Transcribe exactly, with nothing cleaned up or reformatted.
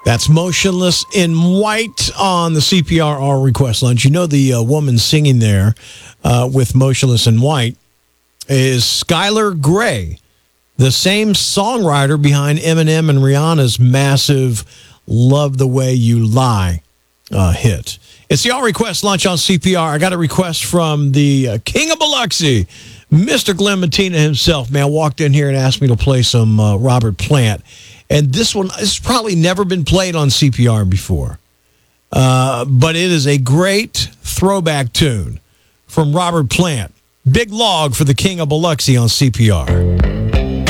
That's Motionless in White on the C P R R Request Lunch. You know the uh, woman singing there uh, with Motionless in White is Skylar Grey, the same songwriter behind Eminem and Rihanna's massive Love the Way You Lie uh, hit. It's the All Request Lunch on C P R. I got a request from the uh, King of Biloxi, Mister Glenn Mattina himself. Man, walked in here and asked me to play some uh, Robert Plant. And this one has probably never been played on C P R before. Uh, but it is a great throwback tune from Robert Plant. Big Log for the King of Biloxi on C P R.